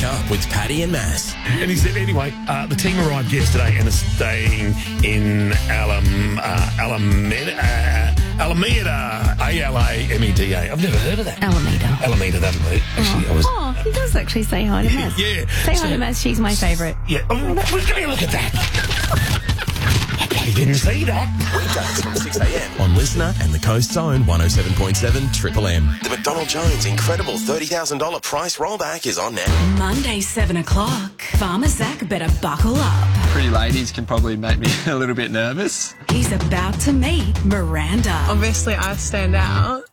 Wake Up with Paddy and Maz. And he said, anyway, the team arrived yesterday and are staying in Alameda, Alameda. I've never heard of that. Alameda, that'll be. Actually, he does actually say hi to Maz. Yeah. Say hi to Maz, she's my favourite. Yeah. Oh, give me a look at that. I didn't see that. Weekdays from 6 a.m. on Listener and the Coast's own 107.7 Triple M. The McDonald Jones incredible $30,000 price rollback is on now. Monday, 7 o'clock. Farmer Zach better buckle up. Pretty ladies can probably make me a little bit nervous. He's about to meet Miranda. Obviously, I stand out.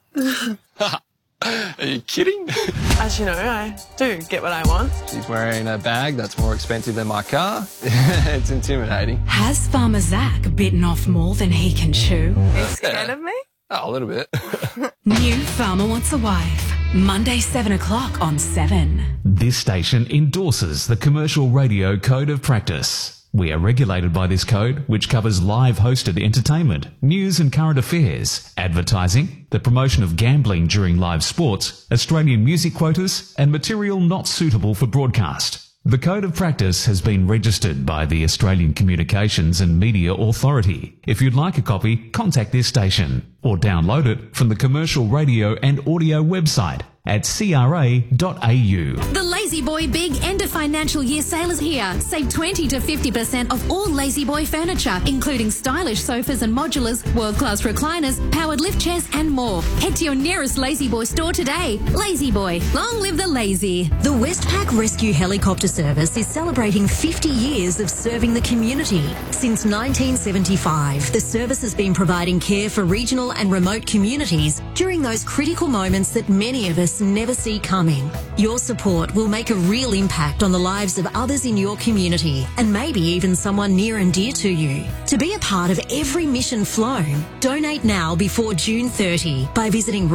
Are you kidding? As you know, I do get what I want. She's wearing a bag that's more expensive than my car. It's intimidating. Has Farmer Zach bitten off more than he can chew? Are you scared of me? Oh, a little bit. New Farmer Wants a Wife. Monday, 7 o'clock on 7. This station endorses the Commercial Radio Code of Practice. We are regulated by this code, which covers live hosted entertainment, news and current affairs, advertising, the promotion of gambling during live sports, Australian music quotas, and material not suitable for broadcast. The Code of Practice has been registered by the Australian Communications and Media Authority. If you'd like a copy, contact this station or download it from the Commercial Radio and Audio website at cra.au. The Lazy Boy Big End of Financial Year sale is here. Save 20 to 50% off all Lazy Boy furniture, including stylish sofas and modulars, world-class recliners, powered lift chairs and more. Head to your nearest Lazy Boy store today. Lazy Boy, long live the lazy. The Westpac Rescue Helicopter Service is celebrating 50 years of serving the community. Since 1975, the service has been providing care for regional and remote communities during those critical moments that many of us never see coming. Your support will make a real impact on the lives of others in your community and maybe even someone near and dear to you. To be a part of every mission flown, donate now before June 30 by visiting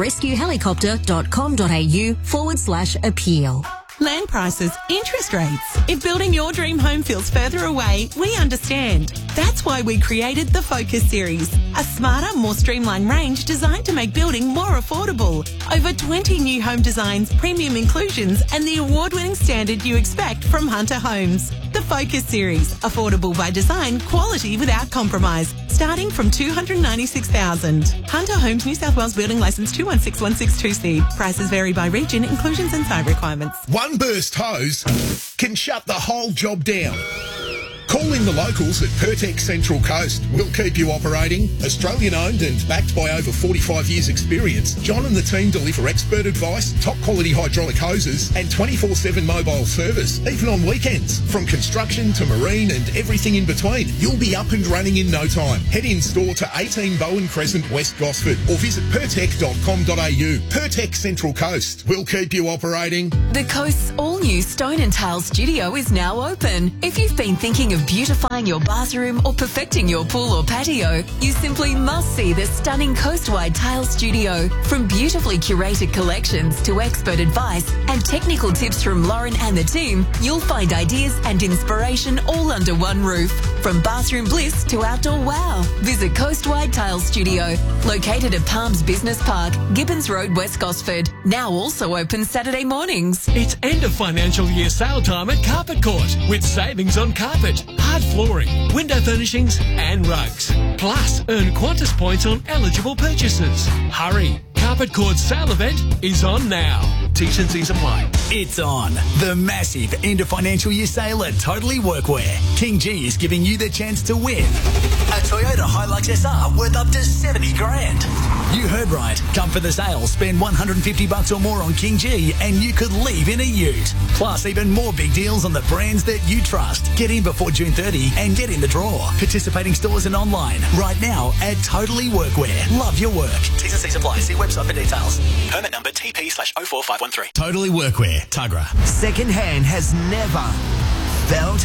rescuehelicopter.com.au/appeal. Land prices, interest rates. If building your dream home feels further away, we understand. That's why we created the Focus Series, a smarter, more streamlined range designed to make building more affordable. Over 20 new home designs, premium inclusions, and the award-winning standard you expect from Hunter Homes. The Focus Series, affordable by design, quality without compromise, starting from $296,000. Hunter Homes, New South Wales Building Licence 216162C. Prices vary by region, inclusions and site requirements. One burst hose can shut the whole job down. Call in the locals at Pertex Central Coast. We'll keep you operating. Australian-owned and backed by over 45 years' experience, John and the team deliver expert advice, top-quality hydraulic hoses and 24/7 mobile service, even on weekends. From construction to marine and everything in between, you'll be up and running in no time. Head in-store to 18 Bowen Crescent, West Gosford, or visit pertec.com.au. Pertex Central Coast. We'll keep you operating. The Coast's all-new Stone and Tile studio is now open. If you've been thinking of beautifying your bathroom or perfecting your pool or patio, you simply must see the stunning Coastwide Tile Studio. From beautifully curated collections to expert advice and technical tips from Lauren and the team, you'll find ideas and inspiration all under one roof. From bathroom bliss to outdoor wow, visit Coastwide Tile Studio, located at Palms Business Park, Gibbons Road, West Gosford. Now also open Saturday mornings. It's end of financial year sale time at Carpet Court with savings on carpet, hard flooring, window furnishings and rugs. Plus, earn Qantas points on eligible purchases. Hurry! Carpet Court's sale event is on now. T's and C's apply. It's on. The massive end of financial year sale at Totally Workwear. King G is giving you the chance to win a Toyota Hilux SR worth up to 70 grand. You heard right. Come for the sale, spend $150 or more on King G and you could leave in a ute. Plus, even more big deals on the brands that you trust. Get in before June 30 and get in the draw. Participating stores and online right now at Totally Workwear. Love your work. T's and C's apply. See website for details. Permit number TP/04513. Totally Workwear, Tugra. Second hand has never felt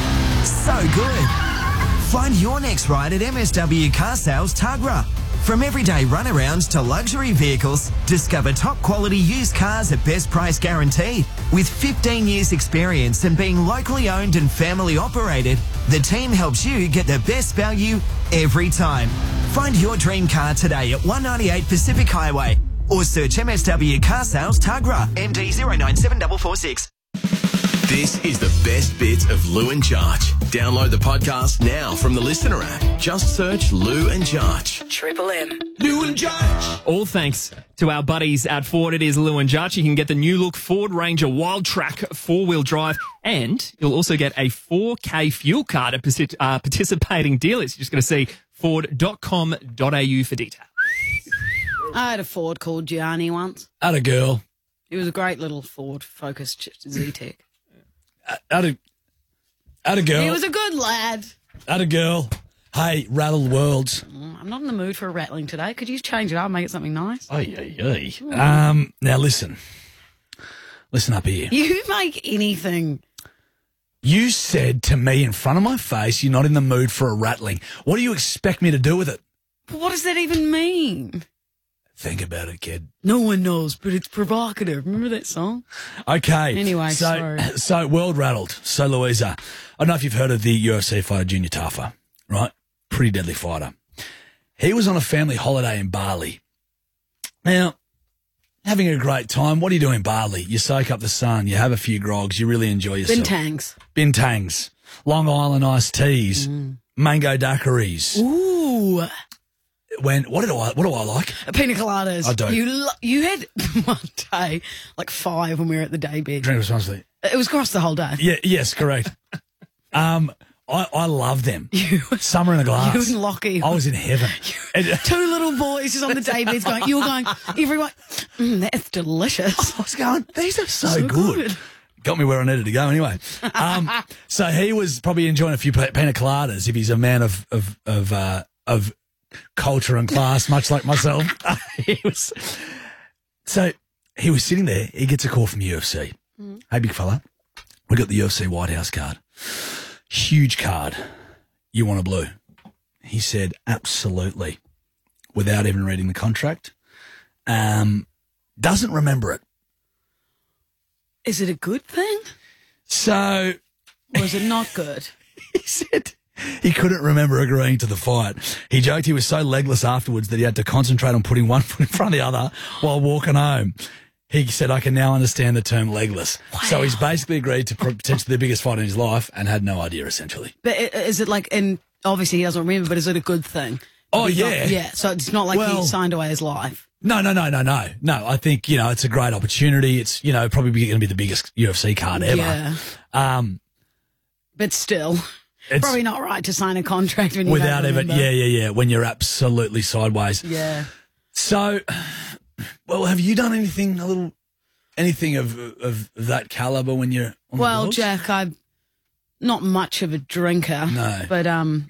so good. Find your next ride at MSW Car Sales Tugra. From everyday runarounds to luxury vehicles, discover top quality used cars at best price guaranteed. With 15 years experience and being locally owned and family operated, the team helps you get the best value every time. Find your dream car today at 198 Pacific Highway or search MSW Car Sales Tugra, MD 097446. This is the best bits of Lou and Jarch. Download the podcast now from the Listener app. Just search Lou and Jarch. Triple M. Lou and Jarch. All thanks to our buddies at Ford. It is Lou and Jarch. You can get the new look Ford Ranger Wild Track 4-wheel drive, and you'll also get a 4K fuel card at participating dealers. You're just going to see ford.com.au for details. I had a Ford called Gianni once. Had a girl. He was a great little Ford Focus Z-Tech. Had a girl. He was a good lad. Had a girl. Hey, rattled worlds. I'm not in the mood for a rattling today. Could you change it up and make it something nice? Now listen. Listen up here. You make anything. You said to me in front of my face, you're not in the mood for a rattling. What do you expect me to do with it? What does that even mean? Think about it, kid. No one knows, but it's provocative. Remember that song? Okay. Anyway, sorry. So world rattled. So Louisa, I don't know if you've heard of the UFC fighter Junior Tafa, right? Pretty deadly fighter. He was on a family holiday in Bali. Now, having a great time. What do you do in Bali? You soak up the sun. You have a few grogs. You really enjoy yourself. Bintangs. Long Island iced teas. Mango daiquiris. Ooh. What do I like? Pina coladas. I do. You had one day, like 5 when we were at the day bed. Drink responsibly. It was across the whole day. Yeah. Yes, correct. I love them. Summer in a glass. You and Lockie. I was in heaven. 2 little boys just on the day beds going, you were going, everyone, that's delicious. I was going, these are so good. Got me where I needed to go anyway. So he was probably enjoying a few pina coladas if he's a man of culture and class, much like myself. He was sitting there. He gets a call from UFC. Hey, big fella, we got the UFC White House card. Huge card. You want a blue? He said, absolutely, without even reading the contract. Doesn't remember it. Is it a good thing? So... Or is it not good? He said he couldn't remember agreeing to the fight. He joked he was so legless afterwards that he had to concentrate on putting one foot in front of the other while walking home. He said, I can now understand the term legless. Wow. So he's basically agreed to potentially the biggest fight in his life and had no idea, essentially. But is it like, and obviously he doesn't remember, but is it a good thing? Oh, yeah. Yeah, so it's not like he signed away his life. No. No, I think, it's a great opportunity. It's, probably going to be the biggest UFC card ever. Yeah. But still, it's probably not right to sign a contract when you without don't remember. Yeah, when you're absolutely sideways. Yeah. So, well, have you done anything of that caliber when you're on the dogs? Jack, I'm not much of a drinker. No. But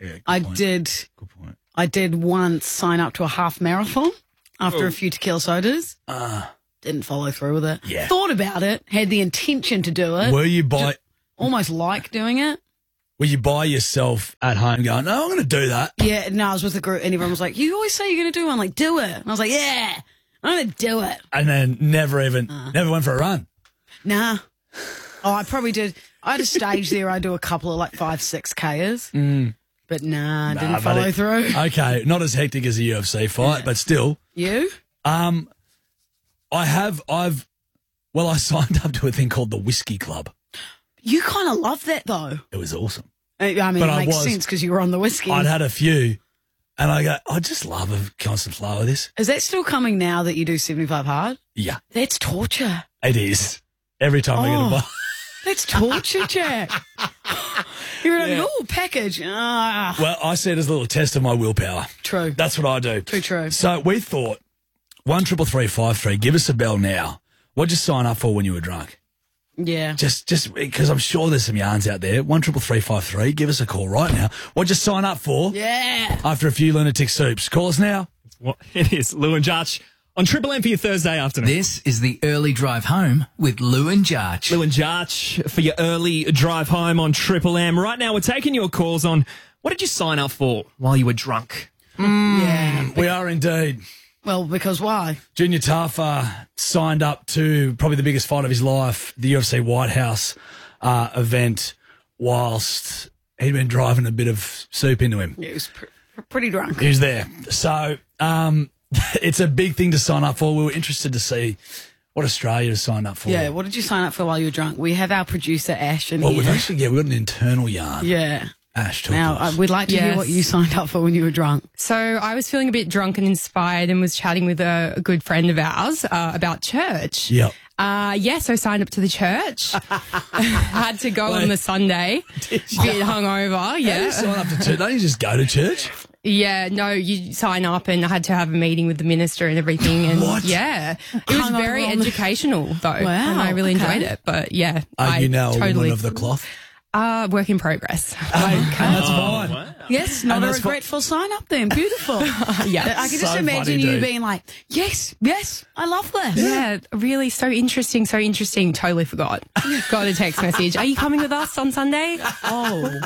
I did once sign up to a half marathon after a few tequila sodas. Didn't follow through with it. Yeah. Thought about it, had the intention to do it. Were you almost like doing it? Were you by yourself at home going, no, I'm going to do that? Yeah, no, I was with a group and everyone was like, you always say you're going to do one. Like, do it. And I was like, yeah, I'm going to do it. And then never went for a run? Nah. Oh, I probably did. I had a stage there. I do a couple of 5-6Kers. But didn't follow through. Okay, not as hectic as a UFC fight, but still. You? I signed up to a thing called the Whiskey Club. You kind of love that, though. It was awesome. I mean, it makes sense because you were on the whiskey. I'd had a few, and I go, I just love a constant flow of this. Is that still coming now that you do 75 hard? Yeah. That's torture. It is. Every time I get a bite. That's torture, Jack. You're like, package. Well, I see it as a little test of my willpower. True. That's what I do. True. So we thought, 1-333-53, give us a bell now. What'd you sign up for when you were drunk? Yeah. Just because I'm sure there's some yarns out there. 1-333-53, give us a call right now. What'd you sign up for? Yeah. After a few lunatic soups. Call us now. It is Lou and Jarch on Triple M for your Thursday afternoon. This is the early drive home with Lou and Jarch. Lou and Jarch for your early drive home on Triple M. Right now we're taking your calls on what did you sign up for while you were drunk? Yeah. We are indeed. Well, because why? Junior Tafa signed up to probably the biggest fight of his life, the UFC White House event, whilst he'd been driving a bit of soup into him. Yeah, he was pretty drunk. He was there. So it's a big thing to sign up for. We were interested to see What Australia has signed up for. Yeah, what did you sign up for while you were drunk? We have our producer, Ash, in Well, here. we've got an internal yarn. Yeah. Ash, talk to Now, us. we'd like to hear Yes. what you signed up for when you were drunk. So I was feeling a bit drunk and inspired and was chatting with a good friend of ours about church. Yep. So I signed up to the church. Had to go on the Sunday. Bit hungover, How do yeah. you sign up to church? Don't you just go to church? Yeah, no, you sign up and I had to have a meeting with the minister and everything. And What? Yeah. It was Hungover very on the- educational though. Wow, And I really okay. enjoyed it. But yeah. Are you now a totally, woman of the cloth? Work in progress. That's fine. Yes, not And a that's regretful sign up then. Beautiful. Yeah. I can just So imagine funny, you dude. being like, yes, I love this. Yeah, really so interesting. Totally forgot. Got a text message. Are you coming with us on Sunday? Oh.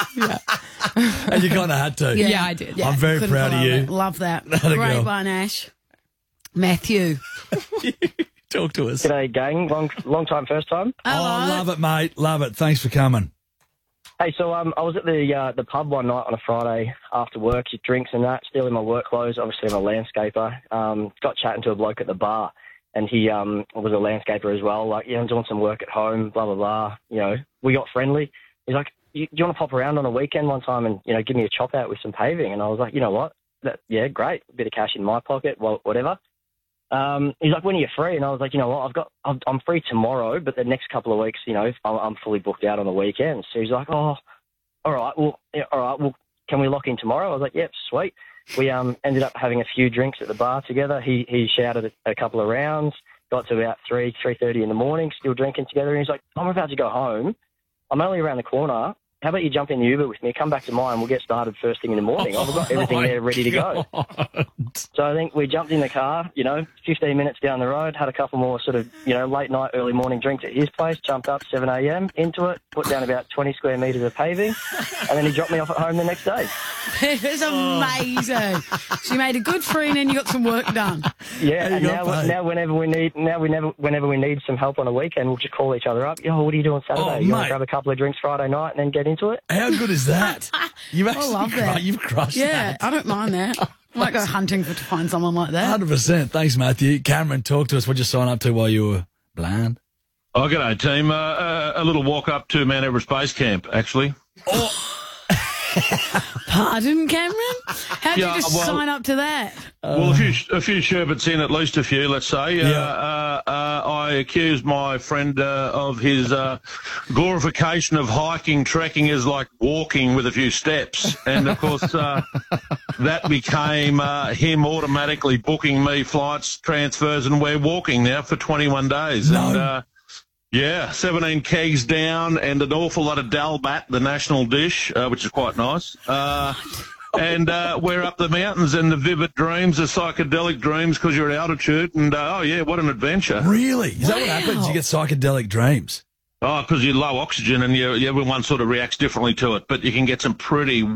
And you kind of had to. Yeah, I did. I'm very Couldn't proud of believe you. it. Love that. Atta Great girl. one, Ash. Matthew. Talk to us. G'day, gang. Long time, first time. Oh, love it, mate. Love it. Thanks for coming. Hey, so I was at the pub one night on a Friday after work, drinks and that, still in my work clothes. Obviously, I'm a landscaper. Got chatting to a bloke at the bar, and he was a landscaper as well. Like, I'm doing some work at home, blah, blah, blah. You know, we got friendly. He's like, do you want to pop around on a weekend one time and, give me a chop out with some paving? And I was like, you know what? Yeah, great. A bit of cash in my pocket, whatever. He's like, when are you free? And I was like, you know what, I'm free tomorrow, but the next couple of weeks, I'm fully booked out on the weekends. So he's like, oh, all right, well, can we lock in tomorrow? I was like, yep, sweet. We ended up having a few drinks at the bar together. He shouted a couple of rounds, got to about 3:30 in the morning, still drinking together. And he's like, I'm about to go home. I'm only around the corner. How about you jump in the Uber with me, come back to mine, we'll get started first thing in the morning. I've got everything there ready to go. So I think we jumped in the car, 15 minutes down the road, had a couple more sort of, late night, early morning drinks at his place, jumped up 7 a.m, into it, put down about 20 square metres of paving, and then he dropped me off at home the next day. It was amazing. So you made a good friend and you got some work done. Yeah, and now whenever we need some help on a weekend, we'll just call each other up. Yo, what are you doing Saturday? Oh, you want mate. to grab a couple of drinks Friday night and then get into it? How good is that? You've actually I love that. You've crushed Yeah, that. I don't mind that. I might go hunting to find someone like that. 100%. Thanks, Matthew. Cameron, talk to us. What'd you sign up to while you were blind? Oh, g'day, team. A little walk up to Mount Everest Base Camp, actually. Pardon, Cameron? How'd Yeah, you just well- sign up to that? Well, a few sherbets in, at least a few, let's say. I accused my friend of his glorification of hiking, trekking as like walking with a few steps. And, of course, that became him automatically booking me flights, transfers, and we're walking now for 21 days. No. And, 17 kegs down and an awful lot of dalbat, the national dish, which is quite nice. And we're up the mountains and the vivid dreams, the psychedelic dreams, because you're at altitude. And, what an adventure. Really? Is that what happens? You get psychedelic dreams? Oh, because you're low oxygen and everyone sort of reacts differently to it. But you can get some pretty